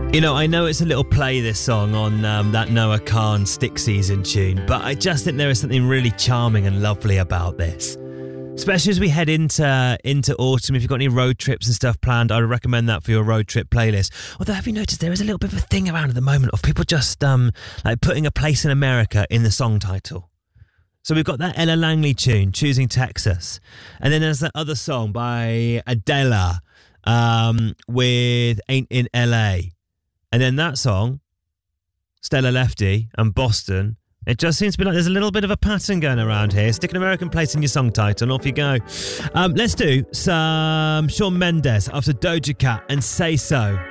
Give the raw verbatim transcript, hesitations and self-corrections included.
You know, I know it's a little play, this song, on um, that Noah Khan Stick Season tune, but I just think there is something really charming and lovely about this. Especially as we head into into autumn. If you've got any road trips and stuff planned, I would recommend that for your road trip playlist. Although, have you noticed there is a little bit of a thing around at the moment of people just um like putting a place in America in the song title? So we've got that Ella Langley tune, Choosing Texas. And then there's that other song by Adele um, with Ain't in L A. And then that song, Stella Lefty and Boston. It just seems to be like there's a little bit of a pattern going around here. Stick an American place in your song title and off you go. Um, let's do some Shawn Mendes after Doja Cat and Say So.